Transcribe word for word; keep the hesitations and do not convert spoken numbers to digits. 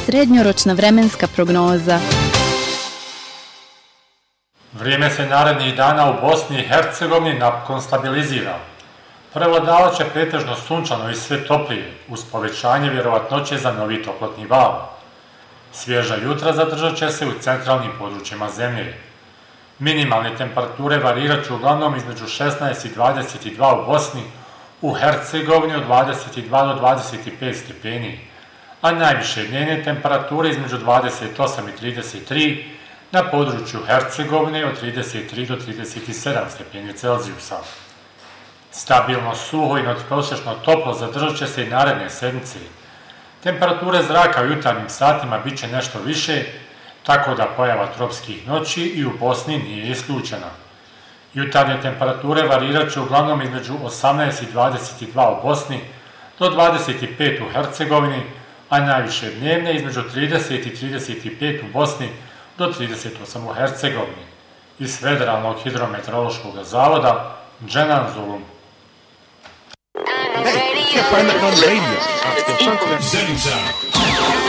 Srednjoročna vremenska prognoza. Vrijeme se narednih dana u Bosni i Hercegovini napokon stabilizira. Prevladavat će pretežno sunčano i sve toplije, uz povećanje vjerovatnoće za novi toplotni val. Svježa jutra zadržat će se u centralnim područjima zemlje. Minimalne temperature varirat će uglavnom između šesnaest i dvadeset dva u Bosni, u Hercegovini od dvadeset dva do dvadeset pet stepeni, a najviše dnevne temperature između dvadeset osam i trideset tri, na području Hercegovine od trideset tri do trideset sedam stepeni Celzijusa. Stabilno suho i nadprosječno toplo zadržat će se i naredne sedmice. Temperature zraka u jutarnjim satima bit će nešto više, tako da pojava tropskih noći i u Bosni nije isključena. Jutarnje temperature varirat će uglavnom između osamnaest i dvadeset dva u Bosni do dvadeset pet u Hercegovini, a najviše dnevne između trideset i trideset pet u Bosni do trideset osam u Hercegovini. Iz Federalnog hidrometeorološkog zavoda, Dženan Zulum. Hey, you can't find that on the radio.